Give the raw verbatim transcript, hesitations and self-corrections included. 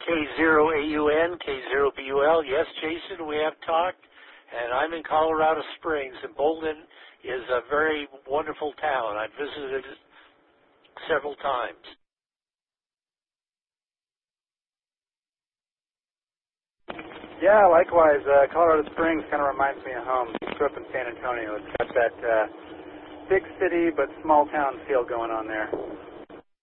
K zero A U N, K zero B U L. Yes, Jason, we have talked, and I'm in Colorado Springs, and Bolden is a very wonderful town. I've visited it several times. Yeah, likewise. Uh, Colorado Springs kind of reminds me of home. I grew up in San Antonio. It's got that uh, big city but small town feel going on there.